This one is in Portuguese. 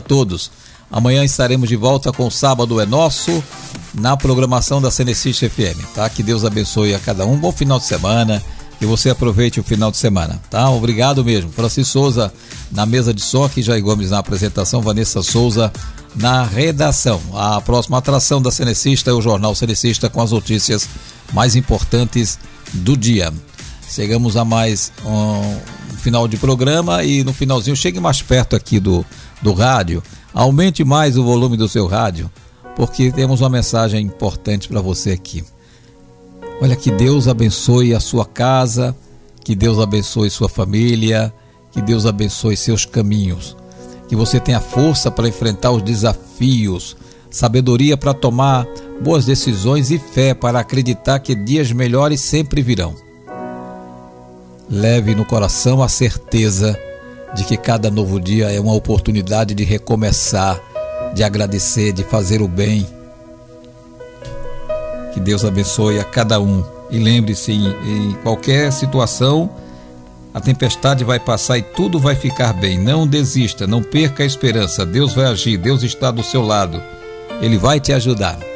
todos. Amanhã estaremos de volta com o Sábado é Nosso, na programação da Cenecist FM, tá? Que Deus abençoe a cada um. Bom final de semana, que você aproveite o final de semana, tá? Obrigado mesmo. Francisco Souza na mesa de som, aqui Jair Gomes na apresentação, Vanessa Souza na redação. A próxima atração da Cenecista é o Jornal Cenecista com as notícias mais importantes do dia. Chegamos a mais um final de programa e no finalzinho, chegue mais perto aqui do rádio, aumente mais o volume do seu rádio, porque temos uma mensagem importante para você aqui. Olha, que Deus abençoe a sua casa, que Deus abençoe sua família, que Deus abençoe seus caminhos, que você tenha força para enfrentar os desafios, sabedoria para tomar boas decisões e fé para acreditar que dias melhores sempre virão. Leve no coração a certeza de que cada novo dia é uma oportunidade de recomeçar, de agradecer, de fazer o bem. Que Deus abençoe a cada um. E lembre-se, em qualquer situação, a tempestade vai passar e tudo vai ficar bem. Não desista, não perca a esperança. Deus vai agir, Deus está do seu lado. Ele vai te ajudar.